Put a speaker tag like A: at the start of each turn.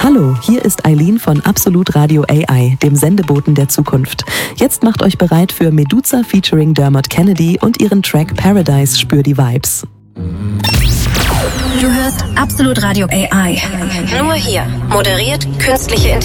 A: Hallo, hier ist Eileen von Absolut Radio AI, dem Sendeboten der Zukunft. Jetzt macht euch bereit für Meduza featuring Dermot Kennedy und ihren Track Paradise, spür die Vibes.
B: Du hörst Absolut Radio AI. Nur hier moderiert künstliche Intelligenz.